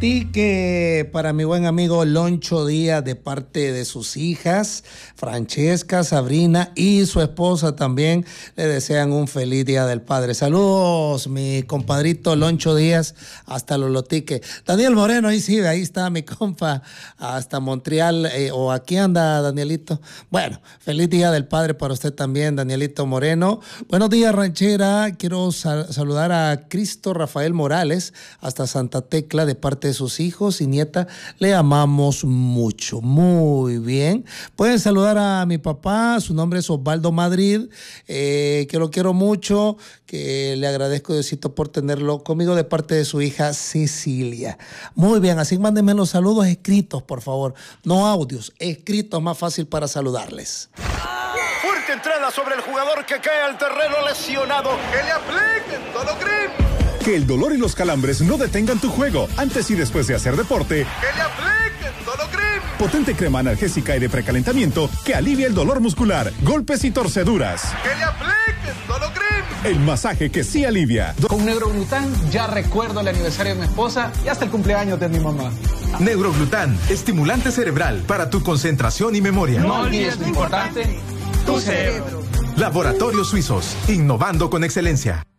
Lotique para mi buen amigo Loncho Díaz de parte de sus hijas, Francesca, Sabrina y su esposa también. Le desean un feliz Día del Padre. Saludos, mi compadrito Loncho Díaz, hasta Lotique. Daniel Moreno, ahí sí, ahí está mi compa, hasta Montreal, o aquí anda Danielito. Bueno, feliz Día del Padre para usted también, Danielito Moreno. Buenos días, ranchera. Quiero saludar a Cristo Rafael Morales, hasta Santa Tecla, de parte de sus hijos y nieta. Le amamos mucho. Muy bien. Pueden saludar a mi papá, su nombre es Osvaldo Madrid, que lo quiero mucho, que le agradezco, Diosito, por tenerlo conmigo, de parte de su hija Cecilia. Muy bien, así mándenme los saludos escritos, por favor, no audios, escritos, más fácil para saludarles. Fuerte entrada sobre el jugador que cae al terreno lesionado. ¡Que le apliquen Dolocrim! Que el dolor y los calambres no detengan tu juego antes y después de hacer deporte. ¡Que le apliquen Dolocrim! Potente crema analgésica y de precalentamiento que alivia el dolor muscular, golpes y torceduras. ¡Que le apliquen Dolocrim! El masaje que sí alivia. Con Neuroglután ya recuerdo el aniversario de mi esposa y hasta el cumpleaños de mi mamá. Neuroglután, estimulante cerebral para tu concentración y memoria. No olvides lo importante, tu cerebro. Laboratorios Suizos, innovando con excelencia.